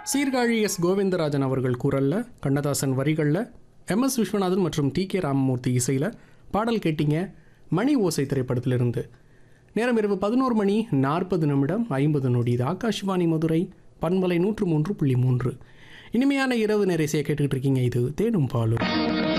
Sirkazhi S Govindarajan அவர்கள் குரல்ல, கண்ணதாசன் வரிகளில், MS விஸ்வநாதன் மற்றும் TK ராமமூர்த்தி இசையில் பாடல் கேட்டீங்க. மணி ஓசை திரைப்படத்திலிருந்து. நேரம் இரவு 11:40 இது ஆகாஷ்வாணி மதுரை பண்பலை 103.3. இனிமையான இரவு நேரசியை கேட்டுக்கிட்டு இருக்கீங்க. இது தேனும் பாலும்.